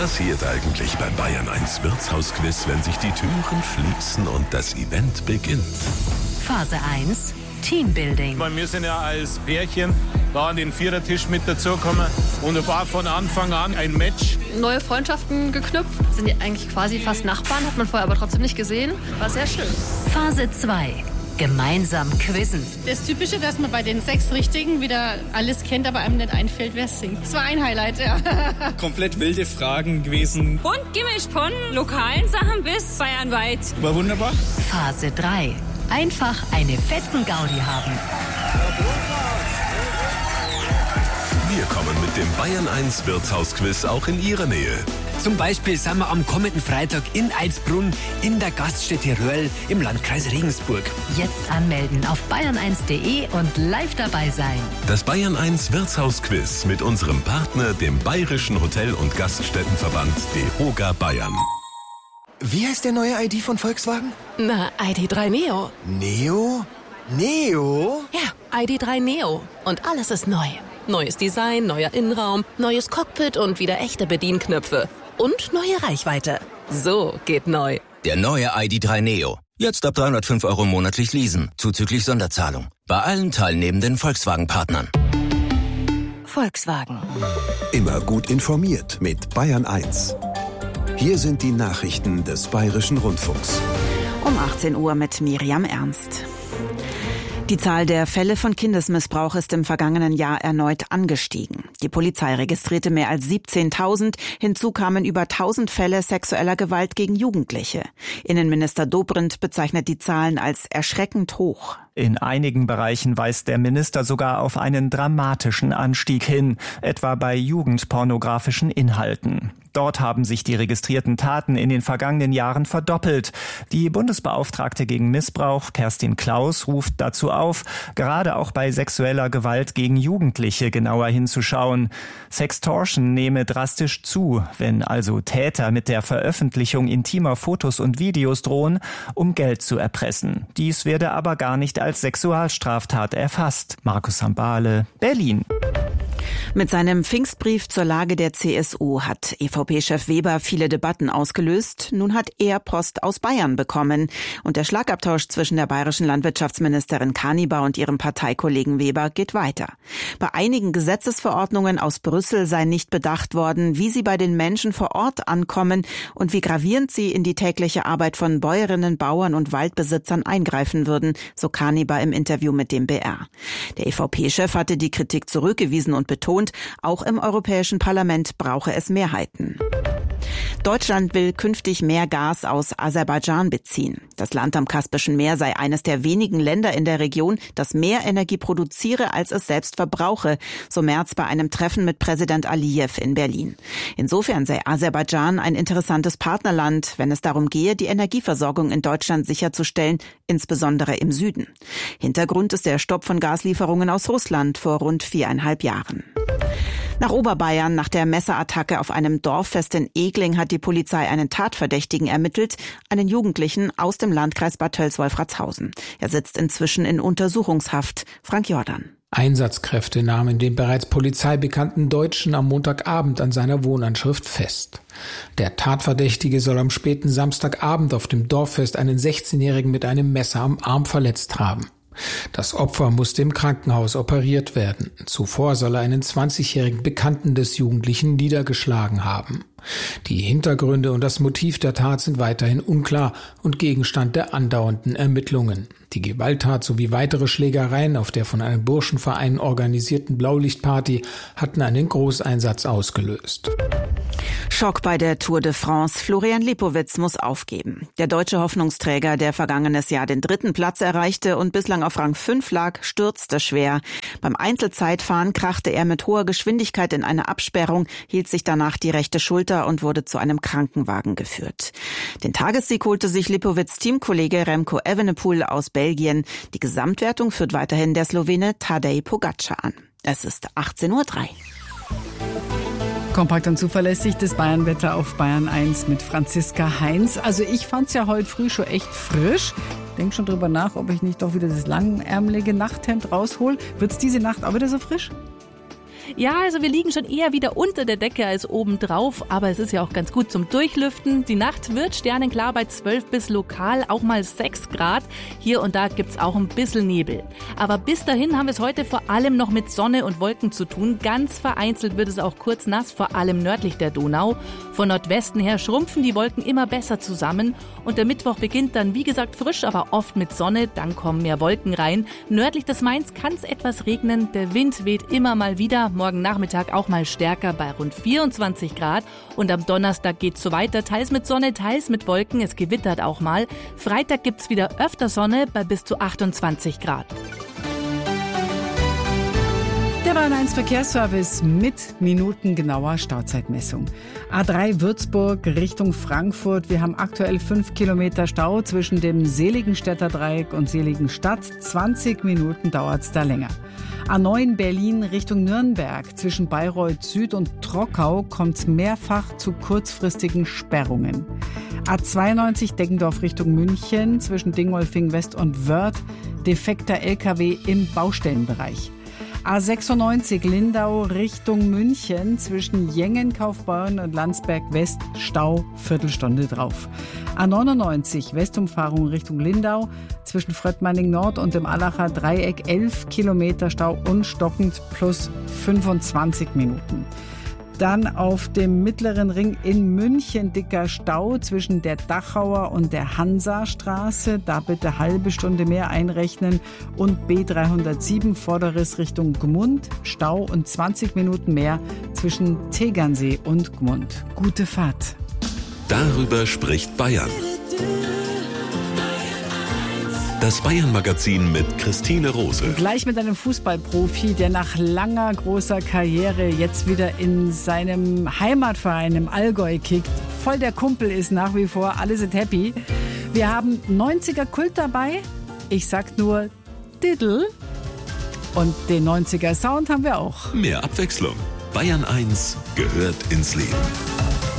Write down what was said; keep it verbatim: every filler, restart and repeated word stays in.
passiert eigentlich beim Bayern eins Wirtshausquiz, wenn sich die Türen schließen und das Event beginnt? Phase eins, Teambuilding. Wir sind ja als Pärchen da an den Vierertisch mit dazugekommen und es war von Anfang an ein Match. Neue Freundschaften geknüpft, sind ja eigentlich quasi fast Nachbarn, hat man vorher aber trotzdem nicht gesehen. War sehr schön. Phase zwei, gemeinsam quizzen. Das Typische, dass man bei den sechs Richtigen wieder alles kennt, aber einem nicht einfällt, wer singt. Das war ein Highlight, ja. Komplett wilde Fragen gewesen. Bunt gemischt von lokalen Sachen bis bayernweit. War wunderbar. Phase drei, einfach eine Fetzen-Gaudi haben. Wir kommen mit dem Bayern eins Wirtshausquiz auch in Ihre Nähe. Zum Beispiel sind wir am kommenden Freitag in Eilsbrunn in der Gaststätte Röhrl im Landkreis Regensburg. Jetzt anmelden auf bayern eins punkt de und live dabei sein. Das Bayern eins Wirtshausquiz mit unserem Partner, dem Bayerischen Hotel- und Gaststättenverband DEHOGA Bayern. Wie heißt der neue I D von Volkswagen? Na, I D drei Neo. Neo? Neo? Ja, I D drei Neo. Und alles ist neu. Neues Design, neuer Innenraum, neues Cockpit und wieder echte Bedienknöpfe. Und neue Reichweite. So geht neu. Der neue I D drei Neo. Jetzt ab dreihundertfünf Euro monatlich leasen, zuzüglich Sonderzahlung. Bei allen teilnehmenden Volkswagen-Partnern. Volkswagen. Immer gut informiert mit Bayern eins. Hier sind die Nachrichten des Bayerischen Rundfunks. Um achtzehn Uhr mit Miriam Ernst. Die Zahl der Fälle von Kindesmissbrauch ist im vergangenen Jahr erneut angestiegen. Die Polizei registrierte mehr als siebzehntausend. Hinzu kamen über tausend Fälle sexueller Gewalt gegen Jugendliche. Innenminister Dobrindt bezeichnet die Zahlen als erschreckend hoch. In einigen Bereichen weist der Minister sogar auf einen dramatischen Anstieg hin, etwa bei jugendpornografischen Inhalten. Dort haben sich die registrierten Taten in den vergangenen Jahren verdoppelt. Die Bundesbeauftragte gegen Missbrauch, Kerstin Klaus, ruft dazu auf, gerade auch bei sexueller Gewalt gegen Jugendliche genauer hinzuschauen. Sextortion nehme drastisch zu, wenn also Täter mit der Veröffentlichung intimer Fotos und Videos drohen, um Geld zu erpressen. Dies werde aber gar nicht als Sexualstraftat erfasst. Markus Sambale, Berlin. Mit seinem Pfingstbrief zur Lage der C S U hat E V P-Chef Weber viele Debatten ausgelöst. Nun hat er Post aus Bayern bekommen. Und der Schlagabtausch zwischen der bayerischen Landwirtschaftsministerin Kanibar und ihrem Parteikollegen Weber geht weiter. Bei einigen Gesetzesverordnungen aus Brüssel sei nicht bedacht worden, wie sie bei den Menschen vor Ort ankommen und wie gravierend sie in die tägliche Arbeit von Bäuerinnen, Bauern und Waldbesitzern eingreifen würden, so Kanibar im Interview mit dem B R. Der E V P-Chef hatte die Kritik zurückgewiesen und betont, auch im Europäischen Parlament brauche es Mehrheiten. Deutschland will künftig mehr Gas aus Aserbaidschan beziehen. Das Land am Kaspischen Meer sei eines der wenigen Länder in der Region, das mehr Energie produziere, als es selbst verbrauche, so Merz bei einem Treffen mit Präsident Aliyev in Berlin. Insofern sei Aserbaidschan ein interessantes Partnerland, wenn es darum gehe, die Energieversorgung in Deutschland sicherzustellen, insbesondere im Süden. Hintergrund ist der Stopp von Gaslieferungen aus Russland vor rund viereinhalb Jahren. Nach Oberbayern, nach der Messerattacke auf einem Dorffest in Egling, hat die Polizei einen Tatverdächtigen ermittelt, einen Jugendlichen aus dem Landkreis Bad Tölz-Wolfratshausen. Er sitzt inzwischen in Untersuchungshaft. Frank Jordan. Einsatzkräfte nahmen den bereits polizeibekannten Deutschen am Montagabend an seiner Wohnanschrift fest. Der Tatverdächtige soll am späten Samstagabend auf dem Dorffest einen sechzehnjährigen mit einem Messer am Arm verletzt haben. Das Opfer musste im Krankenhaus operiert werden. Zuvor soll er einen zwanzigjährigen Bekannten des Jugendlichen niedergeschlagen haben. Die Hintergründe und das Motiv der Tat sind weiterhin unklar und Gegenstand der andauernden Ermittlungen. Die Gewalttat sowie weitere Schlägereien auf der von einem Burschenverein organisierten Blaulichtparty hatten einen Großeinsatz ausgelöst. Schock bei der Tour de France. Florian Lipowitz muss aufgeben. Der deutsche Hoffnungsträger, der vergangenes Jahr den dritten Platz erreichte und bislang auf Rang fünf lag, stürzte schwer. Beim Einzelzeitfahren krachte er mit hoher Geschwindigkeit in eine Absperrung, hielt sich danach die rechte Schulter und wurde zu einem Krankenwagen geführt. Den Tagessieg holte sich Lipowitz Teamkollege Remco Evenepoel aus Belgien. Die Gesamtwertung führt weiterhin der Slowene Tadej Pogačar an. Es ist achtzehn Uhr drei. Kompakt und zuverlässig das Bayernwetter auf Bayern eins mit Franziska Heinz. Also ich fand's ja heute früh schon echt frisch. Denk schon drüber nach, ob ich nicht doch wieder das langärmelige Nachthemd raushol. Wird's diese Nacht auch wieder so frisch? Ja, also wir liegen schon eher wieder unter der Decke als oben drauf, aber es ist ja auch ganz gut zum Durchlüften. Die Nacht wird sternenklar bei zwölf bis lokal auch mal sechs Grad. Hier und da gibt's auch ein bisschen Nebel. Aber bis dahin haben wir es heute vor allem noch mit Sonne und Wolken zu tun. Ganz vereinzelt wird es auch kurz nass, vor allem nördlich der Donau. Von Nordwesten her schrumpfen die Wolken immer besser zusammen und der Mittwoch beginnt dann, wie gesagt, frisch, aber oft mit Sonne. Dann kommen mehr Wolken rein. Nördlich des Mains kann es etwas regnen. Der Wind weht immer mal wieder. Morgen Nachmittag auch mal stärker bei rund vierundzwanzig Grad. Und am Donnerstag geht's so weiter. Teils mit Sonne, teils mit Wolken. Es gewittert auch mal. Freitag gibt's wieder öfter Sonne bei bis zu achtundzwanzig Grad. Der Bayern eins Verkehrsservice mit minutengenauer Stauzeitmessung. A drei Würzburg Richtung Frankfurt. Wir haben aktuell fünf Kilometer Stau zwischen dem Seligenstädter Dreieck und Seligenstadt. zwanzig Minuten dauert's da länger. A neun Berlin Richtung Nürnberg. Zwischen Bayreuth Süd und Trockau kommt's mehrfach zu kurzfristigen Sperrungen. A zweiundneunzig Deggendorf Richtung München. Zwischen Dingolfing West und Wörth. Defekter L K W im Baustellenbereich. A sechsundneunzig Lindau Richtung München zwischen Jengen, Kaufbeuren und Landsberg West Stau, Viertelstunde drauf. A neunundneunzig Westumfahrung Richtung Lindau zwischen Fröttmanning Nord und dem Allacher Dreieck elf Kilometer Stau und stockend plus fünfundzwanzig Minuten. Dann auf dem Mittleren Ring in München dicker Stau zwischen der Dachauer und der Hansastraße. Da bitte halbe Stunde mehr einrechnen. Und B dreihundertsieben Vorderriss Richtung Gmund. Stau und zwanzig Minuten mehr zwischen Tegernsee und Gmund. Gute Fahrt. Darüber spricht Bayern. Das Bayern-Magazin mit Christine Rose. Gleich mit einem Fußballprofi, der nach langer großer Karriere jetzt wieder in seinem Heimatverein im Allgäu kickt. Voll der Kumpel ist nach wie vor, alle sind happy. Wir haben neunziger Kult dabei. Ich sag nur Diddle. Und den neunziger Sound haben wir auch. Mehr Abwechslung. Bayern eins gehört ins Leben.